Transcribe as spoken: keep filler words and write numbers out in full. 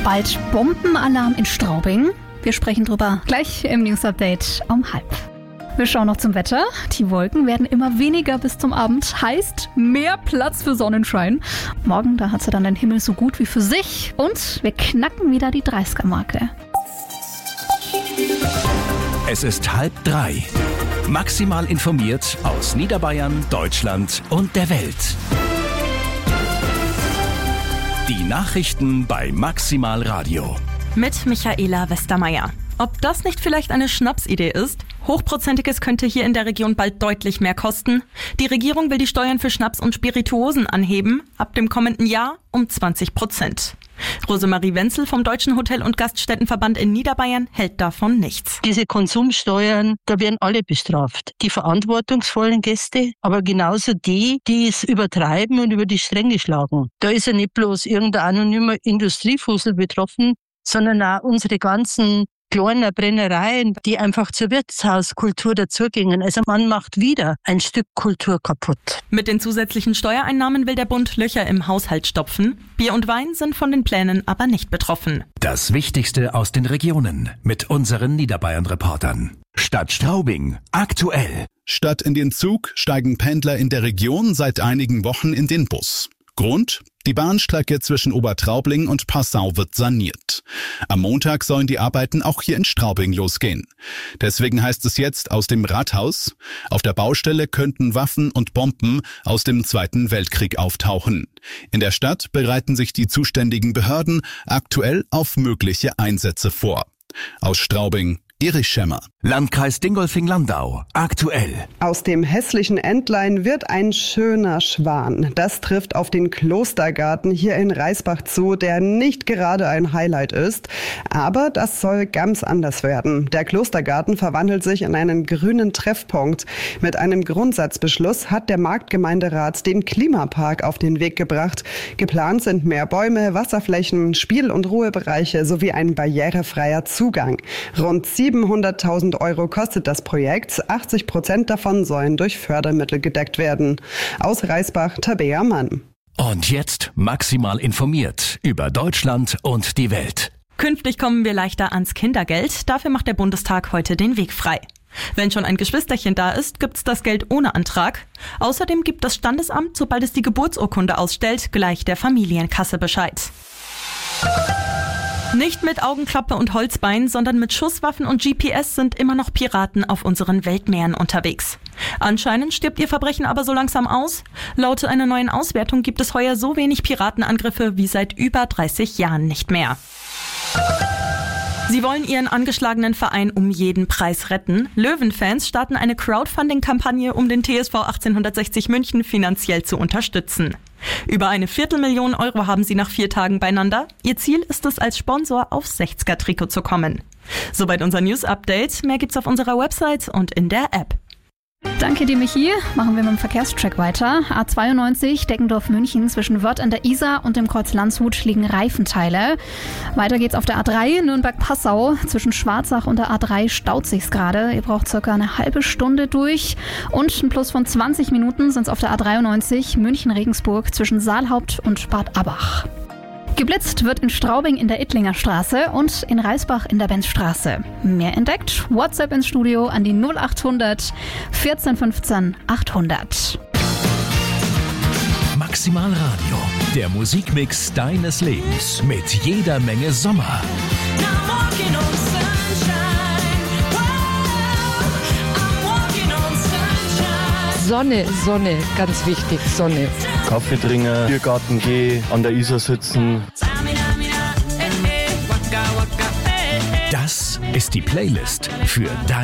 Bald Bombenalarm in Straubing. Wir sprechen drüber gleich im News Update um halb. Wir schauen noch zum Wetter. Die Wolken werden immer weniger bis zum Abend. Heißt mehr Platz für Sonnenschein. Morgen, da hat sie dann den Himmel so gut wie für sich. Und wir knacken wieder die dreißiger-Marke. Es ist halb drei. Maximal informiert aus Niederbayern, Deutschland und der Welt. Die Nachrichten bei Maximal Radio. Mit Michaela Westermeier. Ob das nicht vielleicht eine Schnapsidee ist? Hochprozentiges könnte hier in der Region bald deutlich mehr kosten. Die Regierung will die Steuern für Schnaps und Spirituosen anheben, ab dem kommenden Jahr um zwanzig Prozent. Rosemarie Wenzel vom Deutschen Hotel- und Gaststättenverband in Niederbayern hält davon nichts. Diese Konsumsteuern, da werden alle bestraft. Die verantwortungsvollen Gäste, aber genauso die, die es übertreiben und über die Stränge schlagen. Da ist ja nicht bloß irgendein anonymer Industriefussel betroffen, sondern auch unsere ganzen kleinen Brennereien, die einfach zur Wirtshauskultur dazugingen. Also man macht wieder ein Stück Kultur kaputt. Mit den zusätzlichen Steuereinnahmen will der Bund Löcher im Haushalt stopfen. Bier und Wein sind von den Plänen aber nicht betroffen. Das Wichtigste aus den Regionen mit unseren Niederbayern-Reportern. Stadt Straubing, aktuell. Statt in den Zug steigen Pendler in der Region seit einigen Wochen in den Bus. Grund? Die Bahnstrecke zwischen Obertraubling und Passau wird saniert. Am Montag sollen die Arbeiten auch hier in Straubing losgehen. Deswegen heißt es jetzt aus dem Rathaus, auf der Baustelle könnten Waffen und Bomben aus dem Zweiten Weltkrieg auftauchen. In der Stadt bereiten sich die zuständigen Behörden aktuell auf mögliche Einsätze vor. Aus Straubing, Erich Schemmer. Landkreis Dingolfing-Landau, aktuell. Aus dem hässlichen Entlein wird ein schöner Schwan. Das trifft auf den Klostergarten hier in Reisbach zu, der nicht gerade ein Highlight ist. Aber das soll ganz anders werden. Der Klostergarten verwandelt sich in einen grünen Treffpunkt. Mit einem Grundsatzbeschluss hat der Marktgemeinderat den Klimapark auf den Weg gebracht. Geplant sind mehr Bäume, Wasserflächen, Spiel- und Ruhebereiche sowie ein barrierefreier Zugang. Rund siebenhunderttausend Euro kostet das Projekt. achtzig Prozent davon sollen durch Fördermittel gedeckt werden. Aus Reisbach, Tabea Mann. Und jetzt maximal informiert über Deutschland und die Welt. Künftig kommen wir leichter ans Kindergeld. Dafür macht der Bundestag heute den Weg frei. Wenn schon ein Geschwisterchen da ist, gibt's das Geld ohne Antrag. Außerdem gibt das Standesamt, sobald es die Geburtsurkunde ausstellt, gleich der Familienkasse Bescheid. Nicht mit Augenklappe und Holzbein, sondern mit Schusswaffen und G P S sind immer noch Piraten auf unseren Weltmeeren unterwegs. Anscheinend stirbt ihr Verbrechen aber so langsam aus. Laut einer neuen Auswertung gibt es heuer so wenig Piratenangriffe wie seit über dreißig Jahren nicht mehr. Sie wollen ihren angeschlagenen Verein um jeden Preis retten. Löwenfans starten eine Crowdfunding-Kampagne, um den T S V achtzehnhundertsechzig München finanziell zu unterstützen. Über eine Viertelmillion Euro haben sie nach vier Tagen beieinander. Ihr Ziel ist es, als Sponsor aufs sechziger-Trikot zu kommen. Soweit unser News-Update. Mehr gibt's auf unserer Website und in der App. Danke dir, Michi. Machen wir mit dem Verkehrscheck weiter. A zweiundneunzig, Deggendorf-München, zwischen Wörth an der Isar und dem Kreuz Landshut liegen Reifenteile. Weiter geht's auf der A drei, Nürnberg-Passau. Zwischen Schwarzach und der A drei staut sich's gerade. Ihr braucht circa eine halbe Stunde durch. Und ein Plus von zwanzig Minuten sind's auf der A dreiundneunzig, München-Regensburg, zwischen Saalhaupt und Bad Abbach. Geblitzt wird in Straubing in der Ittlinger Straße und in Reisbach in der Benzstraße. Mehr entdeckt? WhatsApp ins Studio an die null achthundert vierzehn fünfzehn achthundert. Maximal Radio, der Musikmix deines Lebens mit jeder Menge Sommer. Sonne, Sonne, ganz wichtig, Sonne. Kaffee trinken, Biergarten gehen, an der Isar sitzen. Das ist die Playlist für dein